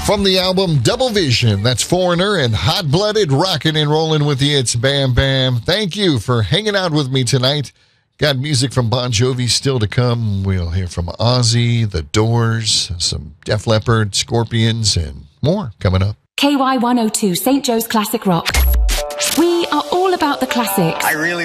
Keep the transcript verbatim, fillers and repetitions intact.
From the album Double Vision, that's Foreigner and Hot Blooded, rocking and rolling with you. It's Bam Bam. Thank you for hanging out with me tonight. Got music from Bon Jovi still to come. We'll hear from Ozzy, The Doors, some Def Leppard, Scorpions, and more coming up. K Y one oh two, Saint Joe's Classic Rock. We are all about the classics. I really